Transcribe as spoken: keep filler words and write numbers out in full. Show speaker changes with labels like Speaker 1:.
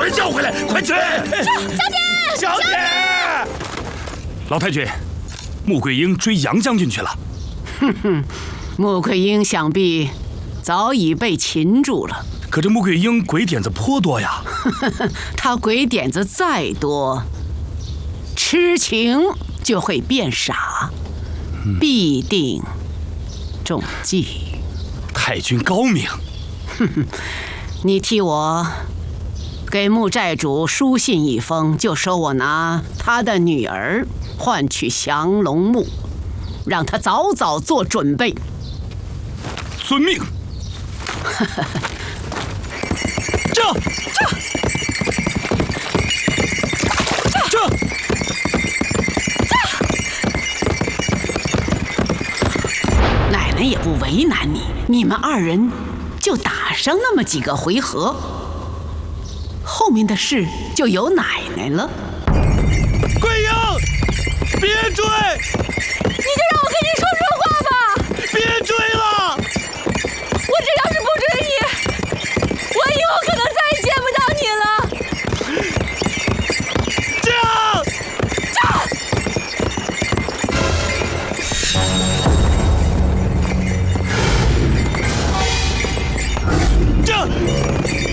Speaker 1: 人叫回来，快去！
Speaker 2: 小姐，
Speaker 1: 小姐！
Speaker 3: 老太君，穆桂英追杨将军去了。
Speaker 4: 哼哼，穆桂英想必早已被擒住了。
Speaker 3: 可这穆桂英鬼点子颇多呀。
Speaker 4: 她鬼点子再多，痴情就会变傻，必定中计。
Speaker 3: 太君高明。
Speaker 4: 哼哼，你替我给穆寨主书信一封，就说我拿他的女儿换取降龙木，让他早早做准备。
Speaker 3: 遵命。这
Speaker 2: 这
Speaker 3: 这
Speaker 2: 这，
Speaker 4: 奶奶也不为难你，你们二人就打上那么几个回合，后面的事就由奶奶了。